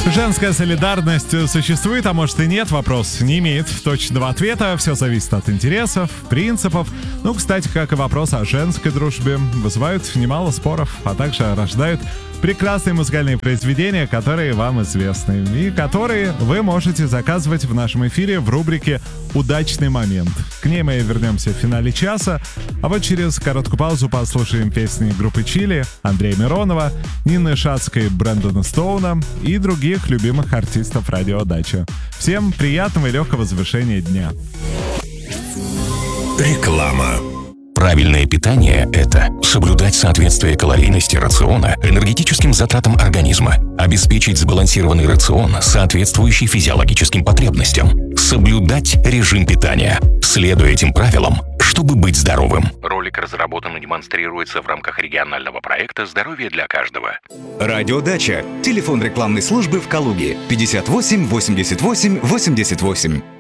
Женская солидарность существует, а может и нет? Вопрос не имеет точного ответа. Все зависит от интересов, принципов. Ну, кстати, как и вопрос о женской дружбе, вызывают немало споров, а также рождают прекрасные музыкальные произведения, которые вам известны и которые вы можете заказывать в нашем эфире в рубрике «Удачный момент». К ней мы вернемся в финале часа, а вот через короткую паузу послушаем песни группы «Чили», Андрея Миронова, Нины Шацкой, Брэндона Стоуна и других любимых артистов радио «Дача». Всем приятного и легкого завершения дня. Реклама. Правильное питание – это соблюдать соответствие калорийности рациона энергетическим затратам организма, обеспечить сбалансированный рацион, соответствующий физиологическим потребностям, соблюдать режим питания, следуя этим правилам, чтобы быть здоровым. Ролик разработан и демонстрируется в рамках регионального проекта «Здоровье для каждого». Радиодача. Телефон рекламной службы в Калуге 58 88 88.